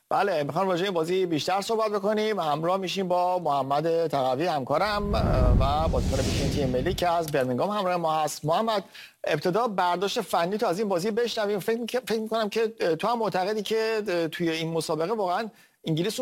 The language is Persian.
بله، میخوام راجع به این بازی بیشتر صحبت بکنیم. همراه میشیم با محمد تقوی همکارم و بازیکن پیشین تیم ملی که از برمینگام همراه ما هست. محمد، ابتدا برداشت فنی تو از این بازی بشنویم. فکر میکنم که تو هم معتقدی که توی این مسابقه واقعا انگلیس